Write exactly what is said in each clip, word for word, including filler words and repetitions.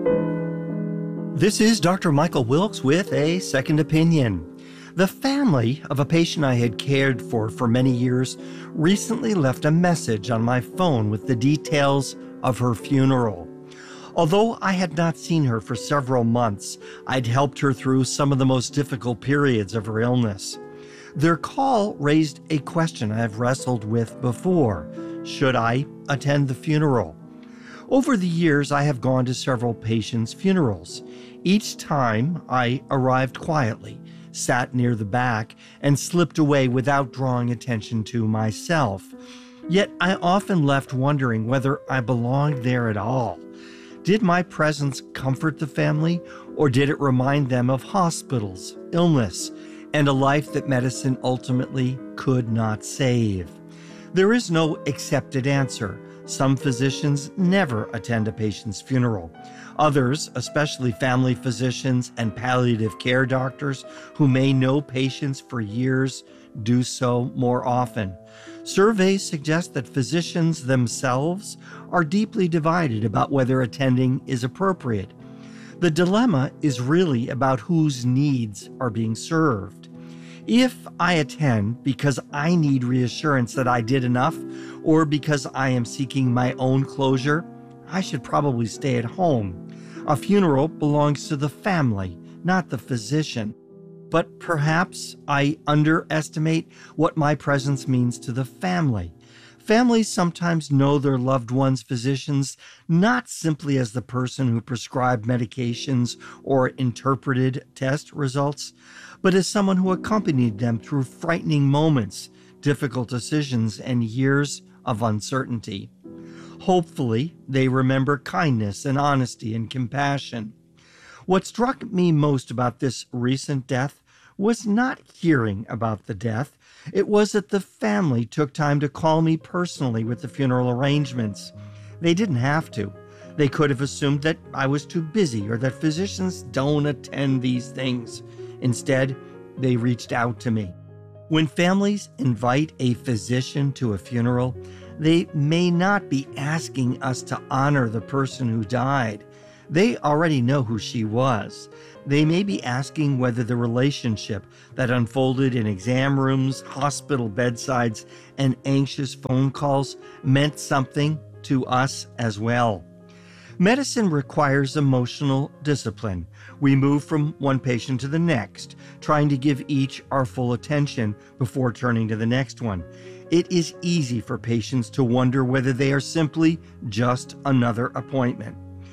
This is Doctor Michael Wilkes with a second opinion. The family of a patient I had cared for for many years recently left a message on my phone with the details of her funeral. Although I had not seen her for several months, I'd helped her through some of the most difficult periods of her illness. Their call raised a question I have wrestled with before. Should I attend the funeral? Over the years, I have gone to several patients' funerals. Each time, I arrived quietly, sat near the back, and slipped away without drawing attention to myself. Yet I often left wondering whether I belonged there at all. Did my presence comfort the family, or did it remind them of hospitals, illness, and a life that medicine ultimately could not save? There is no accepted answer. Some physicians never attend a patient's funeral. Others, especially family physicians and palliative care doctors who may know patients for years, do so more often. Surveys suggest that physicians themselves are deeply divided about whether attending is appropriate. The dilemma is really about whose needs are being served. If I attend because I need reassurance that I did enough, or because I am seeking my own closure, I should probably stay at home. A funeral belongs to the family, not the physician. But perhaps I underestimate what my presence means to the family. Families sometimes know their loved ones' physicians not simply as the person who prescribed medications or interpreted test results, but as someone who accompanied them through frightening moments, difficult decisions, and years of uncertainty. Hopefully, they remember kindness and honesty and compassion. What struck me most about this recent death was not hearing about the death. It was that the family took time to call me personally with the funeral arrangements. They didn't have to. They could have assumed that I was too busy or that physicians don't attend these things. Instead, they reached out to me. When families invite a physician to a funeral, they may not be asking us to honor the person who died. They already know who she was. They may be asking whether the relationship that unfolded in exam rooms, hospital bedsides, and anxious phone calls meant something to us as well. Medicine requires emotional discipline. We move from one patient to the next, trying to give each our full attention before turning to the next one. It is easy for patients to wonder whether they are simply just another appointment.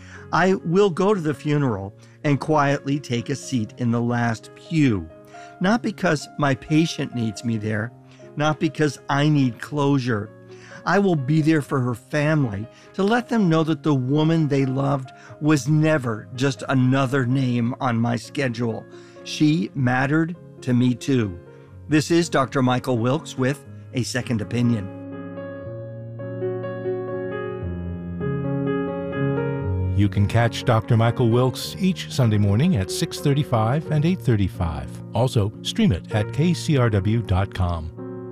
I will go to the funeral and quietly take a seat in the last pew, not because my patient needs me there, not because I need closure. I will be there for her family to let them know that the woman they loved was never just another name on my schedule. She mattered to me too. This is Doctor Michael Wilkes with A Second Opinion. You can catch Doctor Michael Wilkes each Sunday morning at six thirty-five and eight thirty-five. Also, stream it at k c r w dot com.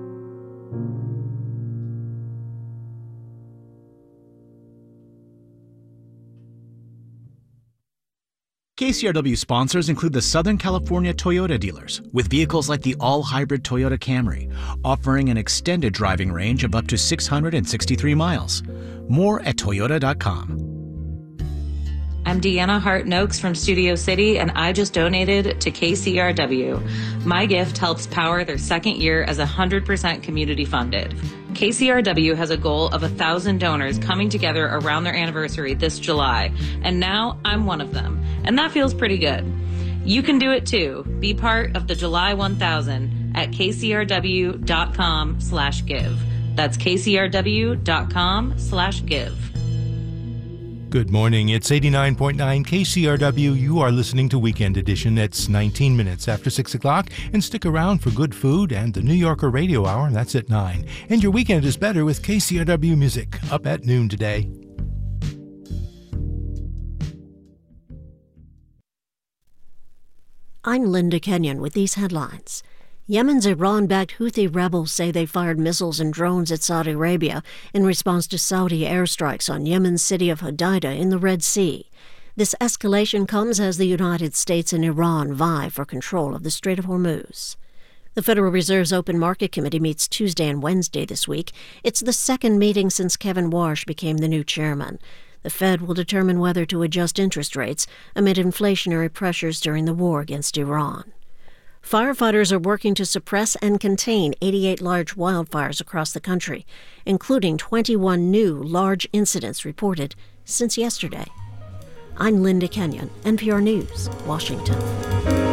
K C R W sponsors include the Southern California Toyota dealers, with vehicles like the all-hybrid Toyota Camry, offering an extended driving range of up to six hundred sixty-three miles. More at toyota dot com. I'm Deanna Hart-Noakes from Studio City, and I just donated to K C R W. My gift helps power their second year as one hundred percent community funded. K C R W has a goal of one thousand donors coming together around their anniversary this July, and now I'm one of them, and that feels pretty good. You can do it too. Be part of the July one thousand at k c r w dot com slash give. That's k c r w dot com slash give. Good morning. It's eighty-nine point nine K C R W. You are listening to Weekend Edition. It's nineteen minutes after six o'clock. And stick around for good food and the New Yorker Radio Hour. That's at nine. And your weekend is better with K C R W music up at noon today. I'm Linda Kenyon with these headlines. Yemen's Iran-backed Houthi rebels say they fired missiles and drones at Saudi Arabia in response to Saudi airstrikes on Yemen's city of Hodeidah in the Red Sea. This escalation comes as the United States and Iran vie for control of the Strait of Hormuz. The Federal Reserve's Open Market Committee meets Tuesday and Wednesday this week. It's the second meeting since Kevin Warsh became the new chairman. The Fed will determine whether to adjust interest rates amid inflationary pressures during the war against Iran. Firefighters are working to suppress and contain eighty-eight large wildfires across the country, including twenty-one new large incidents reported since yesterday. I'm Linda Kenyon, N P R News, Washington.